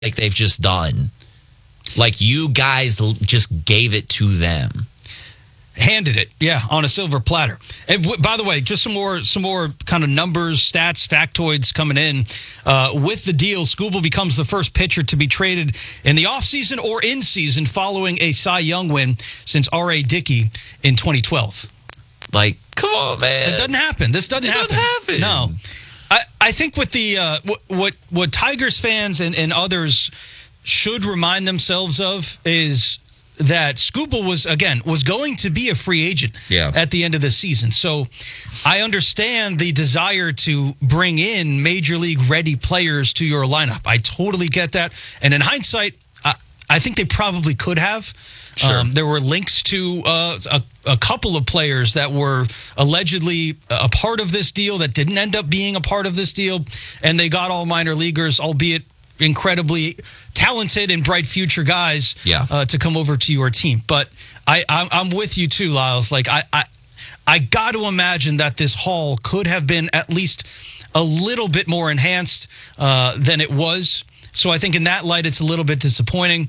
like they've just done. Like you guys just gave it to them. Handed it, on a silver platter. And by the way, just some more kind of numbers, stats, factoids coming in. With the deal, Skubal becomes the first pitcher to be traded in the offseason or in season following a Cy Young win since R.A. Dickey in 2012. Like, come on, man. It doesn't happen. This doesn't happen. No. I think what the what Tigers fans and others should remind themselves of is that Skubal was going to be a free agent at the end of the season. So I understand the desire to bring in major league ready players to your lineup. I totally get that. And in hindsight, I think they probably could have. Sure. There were links to a couple of players that were allegedly a part of this deal that didn't end up being a part of this deal. And they got all minor leaguers, albeit incredibly talented and bright future guys to come over to your team. But I'm with you too, Lyles. Like I got to imagine that this haul could have been at least a little bit more enhanced than it was. So I think in that light, it's a little bit disappointing.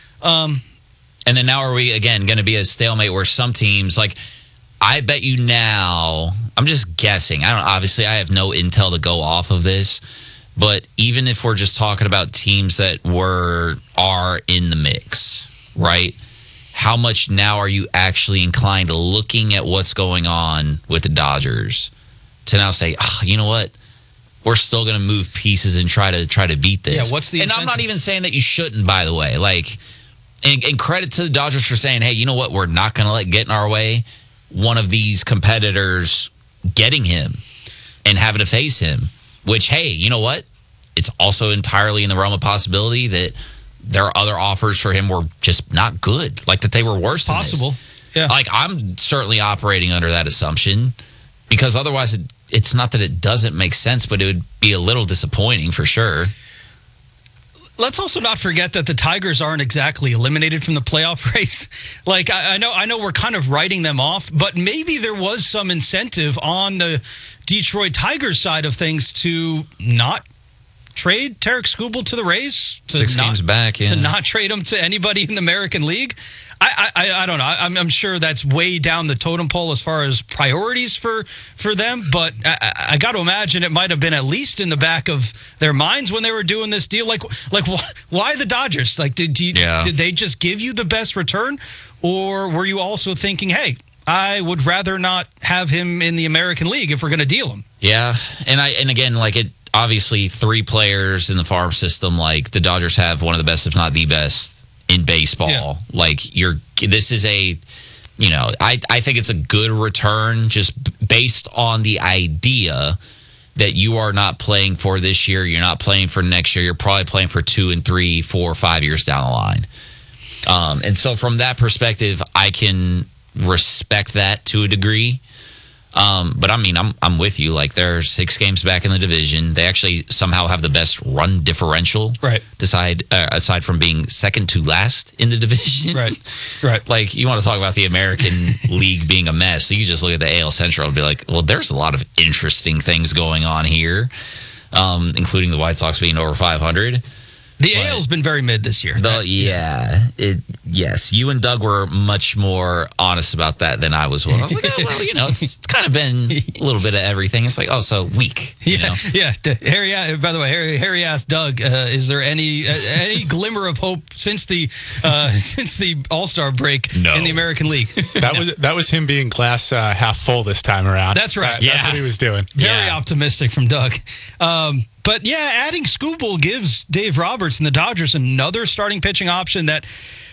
And then now are we, again, going to be a stalemate where some teams, like, I bet you now, I'm just guessing. Obviously, I have no intel to go off of this. But even if we're just talking about teams that are in the mix, right? How much now are you actually inclined to looking at what's going on with the Dodgers to now say, you know what? We're still going to move pieces and try to beat this. Yeah, what's the incentive? And I'm not even saying that you shouldn't, by the way. Like, and credit to the Dodgers for saying, hey, you know what? We're not going to let get in our way one of these competitors getting him and having to face him. Which, hey, you know what? It's also entirely in the realm of possibility that there are other offers for him were just not good. Like that they were worse than possible. This. Yeah. Like I'm certainly operating under that assumption because otherwise it's not that it doesn't make sense, but it would be a little disappointing for sure. Let's also not forget that the Tigers aren't exactly eliminated from the playoff race. Like I know we're kind of writing them off, but maybe there was some incentive on the Detroit Tigers side of things to not trade Tarik Skubal to the Rays. To 6 games back, to not trade him to anybody in the American League. I don't know. I'm sure that's way down the totem pole as far as priorities for them, but I got to imagine it might have been at least in the back of their minds when they were doing this deal. Like why the Dodgers? Like did they just give you the best return, or were you also thinking, hey, I would rather not have him in the American League if we're going to deal him? Yeah, and again, like it obviously 3 players in the farm system. Like the Dodgers have one of the best, if not the best, in baseball. Yeah. Like this is a, I think it's a good return just based on the idea that you are not playing for this year. You're not playing for next year. You're probably playing for 2 and 3, 4, 5 years down the line. And so from that perspective, I can respect that to a degree. But I mean, I'm with you. Like they're 6 games back in the division. They actually somehow have the best run differential. Right. Aside from being second to last in the division. Right. Like you want to talk about the American League being a mess. So you just look at the AL Central and be like, well, there's a lot of interesting things going on here, including the White Sox being over 500. The AL's been very mid this year. Yes. You and Doug were much more honest about that than I was. I was like, it's kind of been a little bit of everything. It's like, so weak. Yeah. Harry. By the way, Harry asked Doug, is there any glimmer of hope since the All-Star break in the American League? That was him being glass half full this time around. That's right. That's what he was doing. Very optimistic from Doug. But adding Skubal gives Dave Roberts and the Dodgers another starting pitching option that,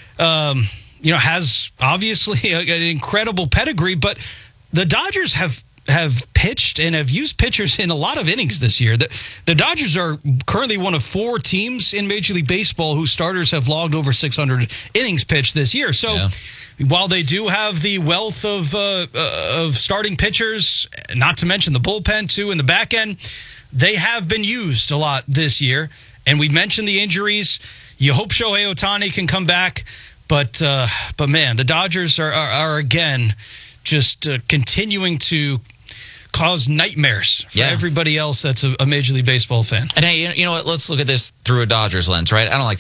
has obviously an incredible pedigree. But the Dodgers have pitched and have used pitchers in a lot of innings this year. The Dodgers are currently one of 4 teams in Major League Baseball whose starters have logged over 600 innings pitched this year. So while they do have the wealth of starting pitchers, not to mention the bullpen too in the back end, they have been used a lot this year, and we mentioned the injuries. You hope Shohei Ohtani can come back, but man, the Dodgers are again just continuing to cause nightmares for everybody else that's a Major League Baseball fan. And hey, you know what? Let's look at this through a Dodgers lens, right? I don't like